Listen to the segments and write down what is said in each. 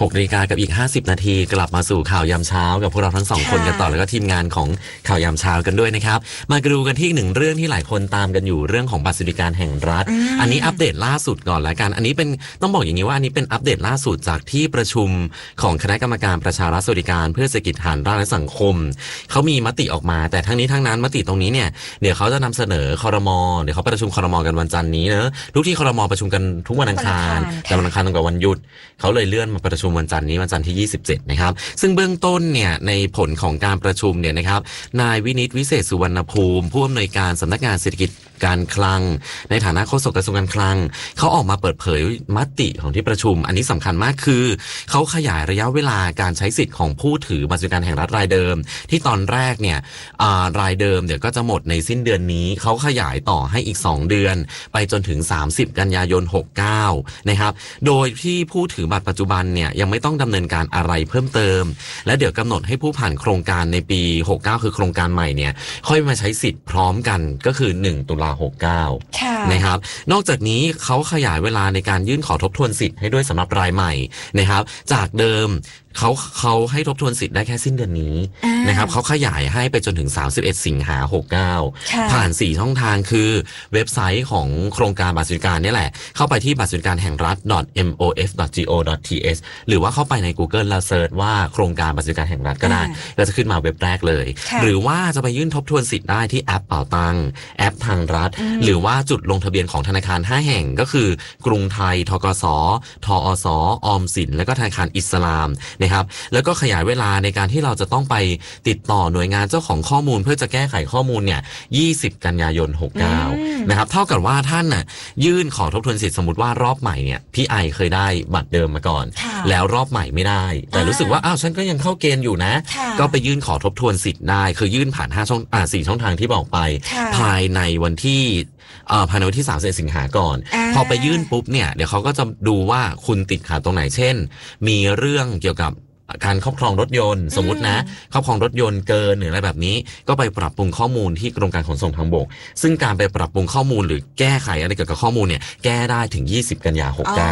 6 นาฬิกากับอีก50 นาทีกลับมาสู่ข่าวยามเช้ากับพวกเราทั้ง2 คนกันต่อแล้วก็ทีมงานของข่าวยามเช้ากันด้วยนะครับมาดูกันที่1 เรื่องที่หลายคนตามกันอยู่เรื่องของบัตรสวัสดิการแห่งรัฐอันนี้อัปเดตล่าสุดก่อนละกันอันนี้เป็นต้องบอกอย่างนี้ว่าอันนี้เป็นอัปเดตล่าสุดจากที่ประชุมของคณะกรรมการประชารัฐสวัสดิการเพื่อเศรษฐกิจฐานรากและสังคมเขามีมติออกมาแต่ทั้งนี้ทั้งนั้นมติตรงนี้เนี่ยเดี๋ยวเขาจะนำเสนอครม.เดี๋ยวเขาประชุมครม.กันวันจันทร์นี้เนอะทุกที่ครม.ประชุมกันทุกวันอังคารแต่วันอังคารตรงกับวันหยุดเขาเลยเลื่อนมาประชุมวันจันทร์นี้วันจันทร์ที่27นะครับซึ่งเบื้องต้นเนี่ยในผลของการประชุมเนี่ยนะครับนายวินิตวิเศษสุวรรณภูมิผู้อำนวยการสำนักงานเศรษฐกิจการคลังในฐานะโฆษกกระทรวงการคลังเขาออกมาเปิดเผยมติของที่ประชุมอันนี้สำคัญมากคือเขาขยายระยะเวลาการใช้สิทธิ์ของผู้ถือบัตรสวัสดิการแห่งรัฐรายเดิมที่ตอนแรกเนี่ยรายเดิมเดี๋ยวก็จะหมดในสิ้นเดือนนี้เขาขยายต่อให้อีก2 เดือนไปจนถึง30 กันยายน 69นะครับโดยที่ผู้ถือบัตรปัจจุบันเนี่ยยังไม่ต้องดำเนินการอะไรเพิ่มเติมและเดี๋ยวกำหนดให้ผู้ผ่านโครงการในปี69คือโครงการใหม่เนี่ยค่อยมาใช้สิทธิ์พร้อมกันก็คือ1 ตุลา69นะครับนอกจากนี้เขาขยายเวลาในการยื่นขอทบทวนสิทธิ์ให้ด้วยสำหรับรายใหม่นะครับจากเดิมเขาให้ทบทวนสิทธิ์ได้แค่สิ้นเดือนนี้นะครับเขาขยายให้ไปจนถึง31 สิงหา69ผ่าน4 ช่องทางคือเว็บไซต์ของโครงการบัตรสวัสดิการนี่แหละเข้าไปที่บัตรสวัสดิการแห่งรัฐ .mof.go.th หรือว่าเข้าไปใน Google แล้วเซิร์ชว่าโครงการบัตรสวัสดิการแห่งรัฐก็ได้ก็จะขึ้นมาเว็บแรกเลยหรือว่าจะไปยื่นทบทวนสิทธิ์ได้ที่แอปเป๋าตังแอปทางรัฐหรือว่าจุดลงทะเบียนของธนาคาร5 แห่งก็คือกรุงไทยธกส.ทอส.ออมสินและก็ธนาคารอิสลามนะครับแล้วก็ขยายเวลาในการที่เราจะต้องไปติดต่อหน่วยงานเจ้าของข้อมูลเพื่อจะแก้ไขข้อมูลเนี่ย20 กันยายน 69นะครับเท่ากับว่าท่านน่ะยื่นขอทบทวนสิทธิ์สมมติว่ารอบใหม่เนี่ยพี่ไอเคยได้บัตรเดิมมาก่อนแล้วรอบใหม่ไม่ได้แต่รู้สึกว่าอ้าวฉันก็ยังเข้าเกณฑ์อยู่นะก็ไปยื่นขอทบทวนสิทธิ์ได้คือยื่นผ่าน4 ช่องทางที่บอกไปภายในวันที่31 สิงหาก่อนพอไปยื่นปุ๊บเนี่ยเดี๋ยวเขาก็จะดูว่าคุณติดขัดตรงไหนเช่นมีเรื่องเกี่ยวกับการครอบครองรถยนต์สมมุตินะครอบครองรถยนต์เกินหรืออะไรแบบนี้ก็ไปปรับปรุงข้อมูลที่กรมการขนส่งทางบกซึ่งการไปปรับปรุงข้อมูลหรือแก้ไขอะไรเกี่ยวกับข้อมูลเนี่ยแก้ได้ถึง20 กันยา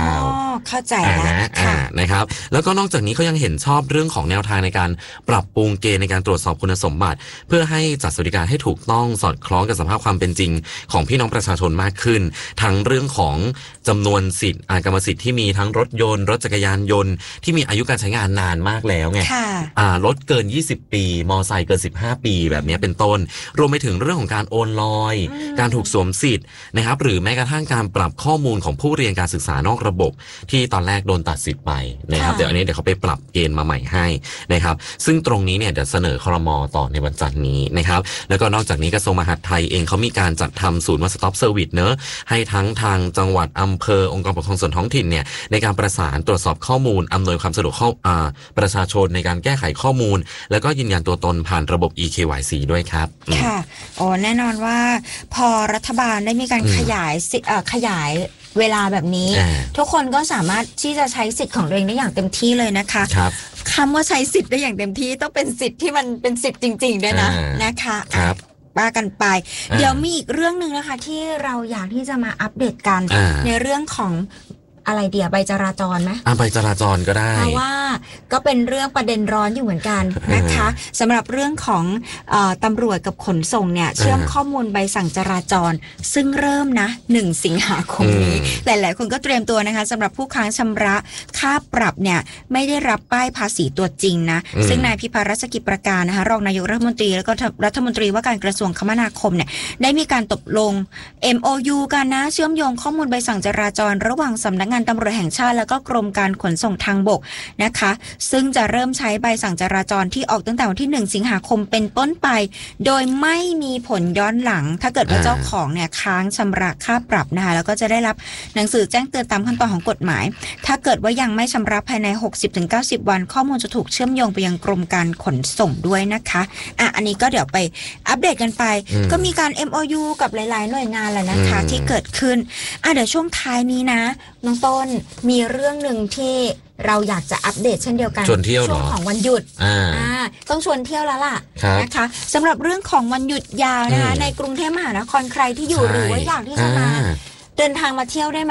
69 เข้าใจแล้วนะครับแล้วก็นอกจากนี้เขายังเห็นชอบเรื่องของแนวทางในการปรับปรุงเกณฑ์ในการตรวจสอบคุณสมบัติเพื่อให้จัดสวัสดิการให้ถูกต้องสอดคล้องกับสภาพความเป็นจริงของพี่น้องประชาชนมากขึ้นทั้งเรื่องของจำนวนสิทธิ์กรรมสิทธิ์ที่มีทั้งรถยนต์รถจักรยานยนต์ที่มีอายุการใช้งานนานมากแล้วไงรถเกิน20 ปีมอไซค์เกิน15 ปีแบบนี้เป็นต้นรวมไปถึงเรื่องของการโอนลอยการถูกสวมสิทธิ์นะครับหรือแม้กระทั่งการปรับข้อมูลของผู้เรียนการศึกษานอกระบบที่ตอนแรกโดนตัดสิทธิ์ไปนะครับเดี๋ยวอันนี้เดี๋ยวเขาไปปรับเกณฑ์มาใหม่ให้นะครับซึ่งตรงนี้เนี่ยเดี๋ยวเสนอครม.ต่อในวันจันทร์นี้นะครับแล้วก็นอกจากนี้กระทรวงมหาดไทยเองเขามีการจัดทำศูนย์ One Stop Service เนอะให้ทั้งทางจังหวัดอำเภอองค์กรปกครองส่วนท้องถิ่นเนี่ยในการประสานตรวจสอบข้อมูลอำนวยความสะดวกประชาชนในการแก้ไขข้อมูลแล้วก็ยืนยันตัวตนผ่านระบบ eKYC ด้วยครับค่ะแน่นอนว่าพอรัฐบาลได้มีการขยายเวลาแบบนี้ทุกคนก็สามารถที่จะใช้สิทธิ์ของตัวเองได้อย่างเต็มที่เลยนะคะคำว่าใช้สิทธิ์ได้อย่างเต็มที่ต้องเป็นสิทธิ์ที่มันเป็นสิทธิ์จริงๆด้วยนะคะว่ากันไปเดี๋ยวมีอีกเรื่องนึงนะคะที่เราอยากที่จะมาอัปเดตกันในเรื่องของอะไรเดียวใบจราจรไหมใบจราจรก็ได้เพราะว่าก็เป็นเรื่องประเด็นร้อนอยู่เหมือนกันนะคะสำหรับเรื่องของตำรวจกับขนส่งเนี่ยเชื่อมข้อมูลใบสั่งจราจรซึ่งเริ่มนะ1 สิงหาคมนี้หลายๆคนก็เตรียมตัวนะคะสำหรับผู้ค้างชำระค่าปรับเนี่ยไม่ได้รับป้ายภาษีตัวจริงนะซึ่งนายพิพัฒน์รัชกิจประการนะคะรองนายกรัฐมนตรีแล้วก็รัฐมนตรีว่าการกระทรวงคมนาคมเนี่ยได้มีการตกลง MOU กันนะเชื่อมโยงข้อมูลใบสั่งจราจรระหว่างสำนักงานตำรวจแห่งชาติแล้วก็กรมการขนส่งทางบกนะคะซึ่งจะเริ่มใช้ใบสั่งจราจรที่ออกตั้งแต่วันที่1 สิงหาคมเป็นต้นไปโดยไม่มีผลย้อนหลังถ้าเกิดว่าเจ้าของเนี่ยค้างชำระค่าปรับนะคะแล้วก็จะได้รับหนังสือแจ้งเตือนตามขั้นตอนของกฎหมายถ้าเกิดว่ายังไม่ชำระภายใน 60-90 วันข้อมูลจะถูกเชื่อมโยงไปยังกรมการขนส่งด้วยนะคะอันนี้ก็เดี๋ยวไปอัปเดตกันไปก็มีการ MOU กับหลายๆหน่วยงานแหละนะคะที่เกิดขึ้นเดี๋ยวช่วงท้ายนี้นะน้องต้นมีเรื่องหนึ่งที่เราอยากจะอัปเดตเช่นเดียวกันช่วงของวันหยุดต้องชวนเที่ยวแล้วล่ะนะคะสำหรับเรื่องของวันหยุดยาวนะคะในกรุงเทพมหานครใครที่อยู่หรือว่าอยากที่จะมาเดินทางมาเที่ยวได้